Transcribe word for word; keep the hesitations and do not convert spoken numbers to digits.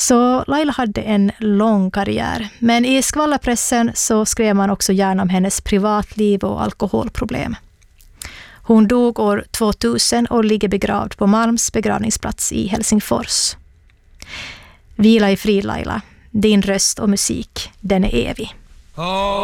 Så Laila hade en lång karriär, men i skvallerpressen så skrev man också gärna om hennes privatliv och alkoholproblem. Hon dog år tvåtusen och ligger begravd på Malms begravningsplats i Helsingfors. Vila i frid, Laila. Din röst och musik, den är evig.